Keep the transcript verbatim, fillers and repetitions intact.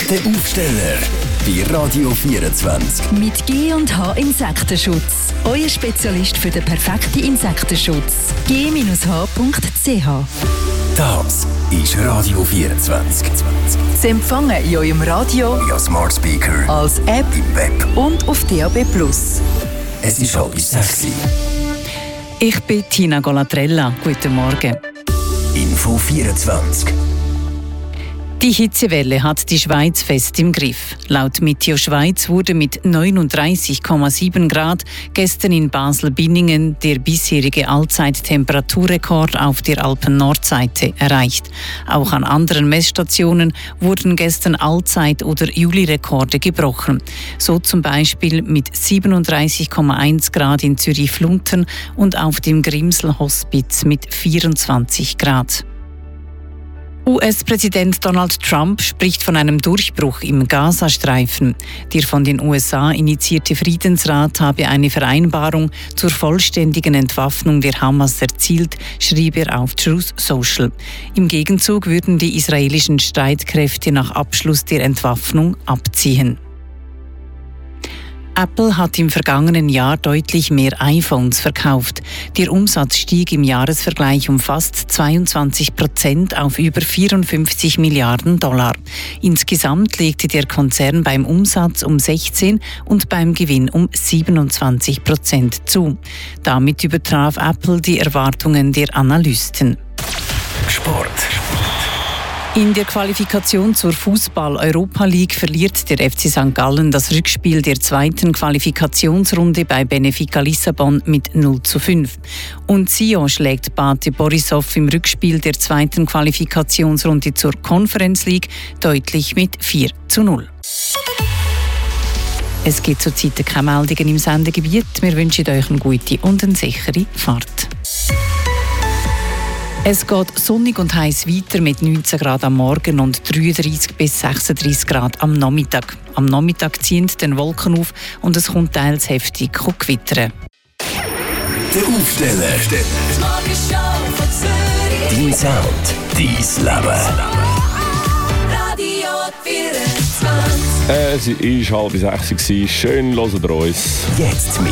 Der Aufsteller bei Radio vierundzwanzig. Mit G und H Insektenschutz. Euer Spezialist für den perfekten Insektenschutz. g H punkt c h. Das ist Radio vierundzwanzig. Sie empfangen in eurem Radio, via Smart Speaker, als App im Web und auf D A B plus. Es ist halb sechs. Ich bin Tina Golatrella. Guten Morgen. Info vierundzwanzig. Die Hitzewelle hat die Schweiz fest im Griff. Laut Meteo Schweiz wurde mit neununddreißig Komma sieben Grad gestern in Basel-Binningen der bisherige Allzeittemperaturrekord auf der Alpen-Nordseite erreicht. Auch an anderen Messstationen wurden gestern Allzeit- oder Juli-Rekorde gebrochen. So zum Beispiel mit siebenunddreißig Komma eins Grad in Zürich-Fluntern und auf dem Grimsel-Hospiz mit vierundzwanzig Grad. U S-Präsident Donald Trump spricht von einem Durchbruch im Gazastreifen. Der von den U S A initiierte Friedensrat habe eine Vereinbarung zur vollständigen Entwaffnung der Hamas erzielt, schrieb er auf Truth Social. Im Gegenzug würden die israelischen Streitkräfte nach Abschluss der Entwaffnung abziehen. Apple hat im vergangenen Jahr deutlich mehr iPhones verkauft. Der Umsatz stieg im Jahresvergleich um fast zweiundzwanzig Prozent auf über vierundfünfzig Milliarden Dollar. Insgesamt legte der Konzern beim Umsatz um sechzehn und beim Gewinn um siebenundzwanzig Prozent zu. Damit übertraf Apple die Erwartungen der Analysten. Sport. In der Qualifikation zur Fußball-Europa League verliert der F C Sankt Gallen das Rückspiel der zweiten Qualifikationsrunde bei Benfica Lissabon mit null zu fünf. Und Sion schlägt Bate Borisov im Rückspiel der zweiten Qualifikationsrunde zur Conference League deutlich mit vier zu null. Es gibt zurzeit keine Meldungen im Sendegebiet. Wir wünschen euch eine gute und eine sichere Fahrt. Es geht sonnig und heiß weiter mit neunzehn Grad am Morgen und dreiunddreißig bis sechsunddreißig Grad am Nachmittag. Am Nachmittag ziehen die Wolken auf und es kommt teils heftig gewittern. Der Aufsteller. Dein Sound, dein Leben. Radio vierundzwanzig. Es war halb sechs. Schön, hört ihr uns. Jetzt mit